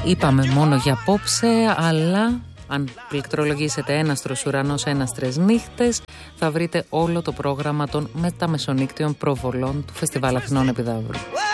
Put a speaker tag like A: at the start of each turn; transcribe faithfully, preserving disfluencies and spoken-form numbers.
A: Είπαμε μόνο για απόψε, αλλά αν πληκτρολογήσετε έναστρος ουρανός, έναστρες νύχτες, θα βρείτε όλο το πρόγραμμα των μεταμεσονύκτιων προβολών του Φεστιβάλ Αθηνών Επιδαύρου.